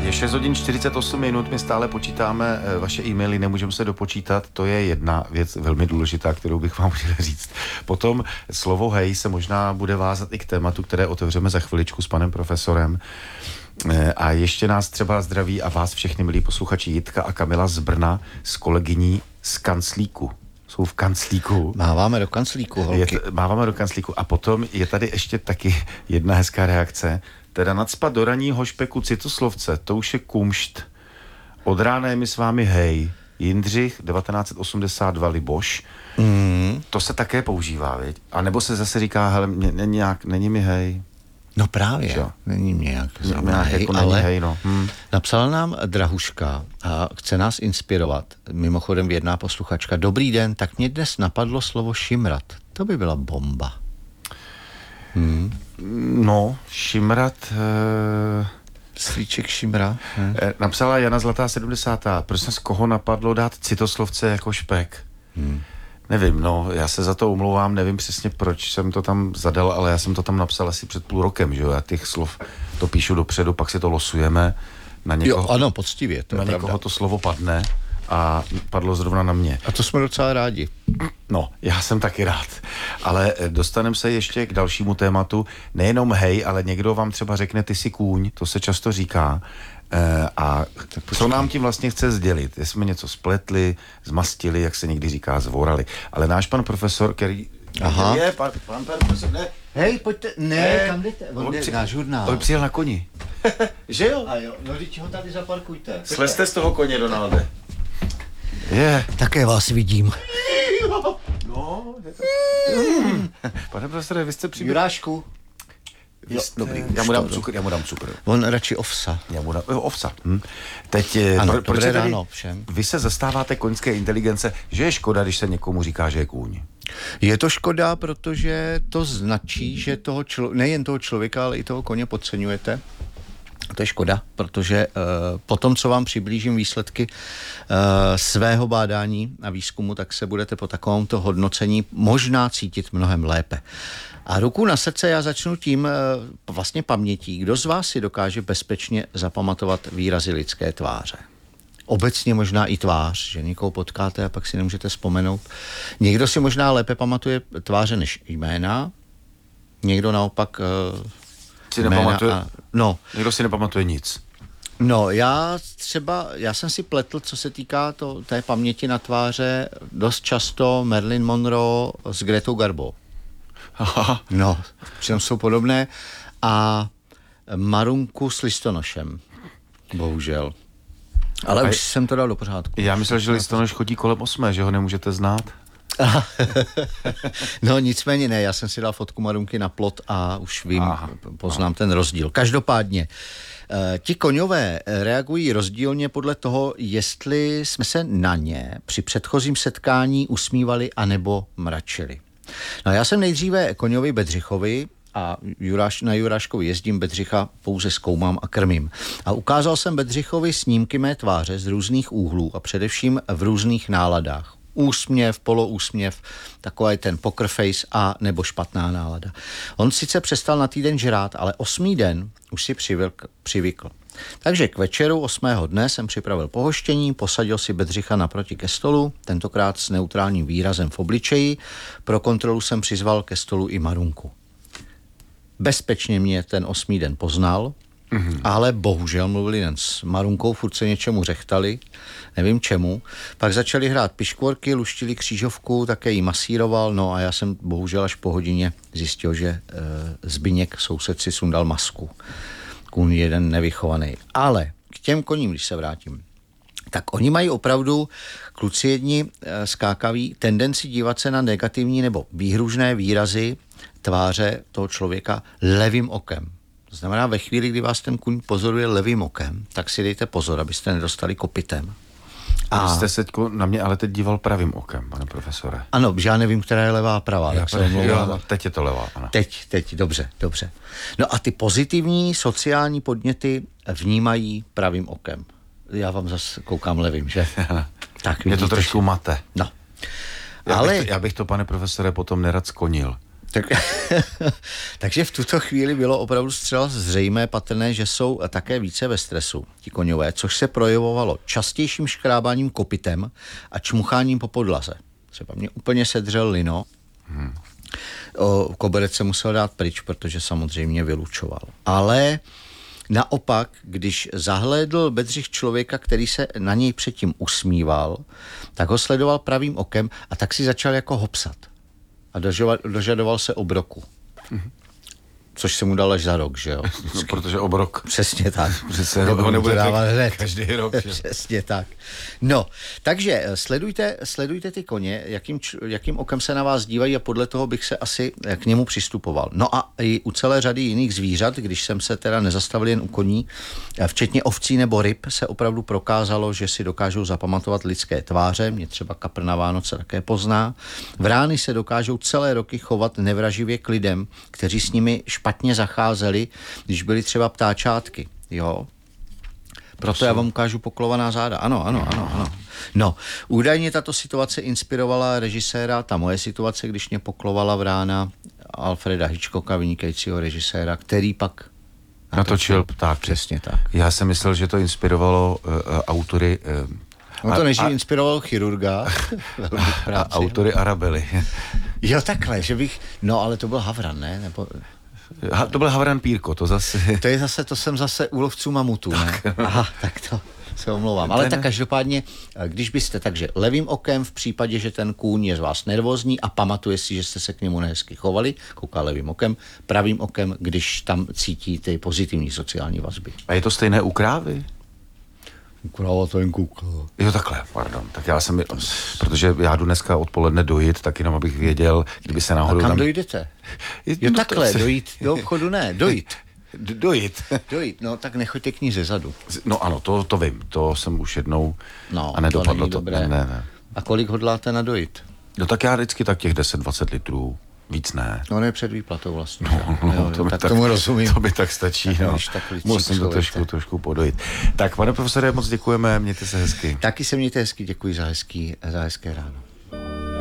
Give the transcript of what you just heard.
Je 6 hodin 48 minut, my stále počítáme vaše e-maily, nemůžeme se dopočítat, to je jedna věc velmi důležitá, kterou bych vám chtěl říct. Potom slovo hej se možná bude vázat i k tématu, které otevřeme za chviličku s panem profesorem. A ještě nás třeba zdraví a vás všechny, milí posluchači, Jitka a Kamila z Brna s kolegyní z Kanclíku. Jsou v Kanclíku. Máváme do Kanclíku, holky. Máváme do Kanclíku. A potom je tady ještě taky jedna hezká reakce. Teda nacpat do raního špeku citoslovce, to už je kumšt. Od rána je mi s vámi hej. Jindřich, 1982, Liboš. To se také používá, viď? A nebo se zase říká, hele, není mi hej. No právě, čo? Není mě nějak hej, jako ale hej, no. Napsala nám Drahuška a chce nás inspirovat. Mimochodem vědná posluchačka. Dobrý den, tak mě dnes napadlo slovo šimrat. To by byla bomba. No, šimrat... Slíček šimra. Napsala Jana Zlatá 70. Prosím, z koho napadlo dát citoslovce jako špek? Nevím, no, já se za to omlouvám, nevím přesně, proč jsem to tam zadal, ale já jsem to tam napsal asi před půl rokem, že jo, já těch slov to píšu dopředu, pak si to losujeme, na někoho, jo, ano, poctivě, to na je někoho pravda. to slovo padne a padlo zrovna na mě. A to jsme docela rádi. No, já jsem taky rád, ale dostaneme se ještě k dalšímu tématu, nejenom hej, ale někdo vám třeba řekne, ty jsi kůň, to se často říká. A co nám tím vlastně chce sdělit? Jestli jsme něco spletli, zmastili, jak se někdy říká, zvorali. Ale náš pan profesor, který... Aha. Je, pan profesor, ne. Hej, pojďte, ne, kam jdete? On jde na žurnál. On přijel na koni. Že jo? A jo, no vždyť ho tady zaparkujte. Slezte z toho koně, Donalde. Je. Také vás vidím. No, pane profesore, vy jste přiběhl. Jurášku. Jo, dobrý. Já mu dám cukr. On radši ovsa. Já mu dám, ovsa. Teď, Ano, proč dobré se tady, ráno všem. Vy se zastáváte koňské inteligence, že je škoda, když se někomu říká, že je kůň. Je to škoda, protože to značí, že nejen toho člověka, ale i toho koně podceňujete. To je škoda, protože potom, co vám přiblížím výsledky svého bádání a výzkumu, tak se budete po takovémto hodnocení možná cítit mnohem lépe. A ruku na srdce já začnu tím vlastně pamětí. Kdo z vás si dokáže bezpečně zapamatovat výrazy lidské tváře? Obecně možná i tvář, že někoho potkáte a pak si nemůžete vzpomenout. Někdo si možná lépe pamatuje tváře než jména, někdo naopak Si nepamatuje, někdo si nepamatuje nic. No, já jsem si pletl, co se týká té paměti na tváře, dost často Marilyn Monroe s Gretou Garbo. Aha. No, přitom jsou podobné. A Marunku s listonošem. Bohužel. Ale už jsem to dal do pořádku. Já myslel, že listonoš chodí kolem 8, že ho nemůžete znát. No nicméně ne, já jsem si dal fotku Marunky na plot a už vím, poznám ten rozdíl. Každopádně, ti koňové reagují rozdílně podle toho, jestli jsme se na ně při předchozím setkání usmívali anebo mračili. No já jsem nejdříve koňovi Bedřichovi a na Juráškovi jezdím, Bedřicha pouze zkoumám a krmím. A ukázal jsem Bedřichovi snímky mé tváře z různých úhlů a především v různých náladách. Úsměv, poloúsměv, takový ten poker face a nebo špatná nálada. On sice přestal na týden žrát, ale 8. den už si přivykl. Takže k večeru 8. dne jsem připravil pohoštění, posadil si Bedřicha naproti ke stolu, tentokrát s neutrálním výrazem v obličeji. Pro kontrolu jsem přizval ke stolu i Marunku. Bezpečně mě ten 8. den poznal, ale bohužel mluvili jen s Marunkou, furt se něčemu řechtali, nevím čemu. Pak začali hrát piškvorky, luštili křížovku, také ji masíroval, no a já jsem bohužel až po hodině zjistil, že Zbyněk, soused, si sundal masku. Kůň jeden nevychovaný. Ale k těm koním, když se vrátím, tak oni mají opravdu, kluci jedni skákaví, tendenci dívat se na negativní nebo výhružné výrazy tváře toho člověka levým okem. To znamená, ve chvíli, kdy vás ten kůň pozoruje levým okem, tak si dejte pozor, abyste nedostali kopitem. A jste se na mě ale teď díval pravým okem, pane profesore. Ano, že já nevím, která je levá a pravá. Teď je to levá, ano. Teď, dobře. No a ty pozitivní sociální podněty vnímají pravým okem. Já vám zase koukám levým, že? Tak mě to trošku mate. No. Já bych to, pane profesore, potom nerad skonil. Takže v tuto chvíli bylo opravdu zcela zřejmé, patrné, že jsou také více ve stresu, ti koňové, což se projevovalo častějším škrábáním kopitem a čmucháním po podlaze. Třeba mě úplně sedřel lino, koberec se musel dát pryč, protože samozřejmě vylučoval. Ale naopak, když zahlédl Bedřich člověka, který se na něj předtím usmíval, tak ho sledoval pravým okem a tak si začal jako hopsat. A dožadoval se obroku. Což se mu dal až za rok, že jo? No, protože obrok. Přesně tak. Přesně ho nebude dávat hned. Každý rok. Přesně tak. No, takže sledujte ty koně, jakým okem se na vás dívají a podle toho bych se asi k němu přistupoval. No a i u celé řady jiných zvířat, když jsem se teda nezastavil jen u koní, včetně ovcí nebo ryb, se opravdu prokázalo, že si dokážou zapamatovat lidské tváře, mě třeba kapr na Vánoce také pozná. Vrány se dokážou celé roky chovat nevraživě k lidem, kteří s nimi špatně zacházeli, když byli třeba ptáčátky, jo. Proto já vám ukážu poklovaná záda. Ano. No, údajně tato situace inspirovala režiséra, ta moje situace, když mě poklovala vrána, Alfreda Hitchcocka, vynikajícího režiséra, který pak natočil ptáky. Přesně tak. Já jsem myslel, že to inspirovalo autory... On to než inspiroval chirurga. Autory Arabely. Jo, takhle, že bych... No, ale to byl Havran, ne? Nebo... To byl Havran Pírko, to zase... To jsem zase u lovců mamutů, ne? Aha, tak to se omlouvám. Ale tak každopádně, když byste takže levým okem v případě, že ten kůň je z vás nervózní a pamatuje si, že jste se k němu nehezky chovali, kouká levým okem, pravým okem, když tam cítí ty pozitivní sociální vazby. A je to stejné u krávy? Kráva to jen koukla. Jo, takhle, pardon. Tak já jsem, protože já jdu dneska odpoledne dojít, tak jenom abych věděl, kdyby se náhodou... A kam dojdete? Jo, takhle, dojít do obchodu ne, dojít. Dojít, no tak nechoďte k ní ze zadu. No ano, to vím, to jsem už jednou no, a nedopadlo to. Dobré. Ne. A kolik hodláte nadojit? No tak já vždycky tak těch 10-20 litrů. Víc ne. No ne před výplatou vlastně. Tak tomu rozumím. To by tak stačí. Musím to trošku podojit. Tak, pane profesore, moc děkujeme, mějte se hezky. Taky se mějte hezky, děkuji za hezké ráno.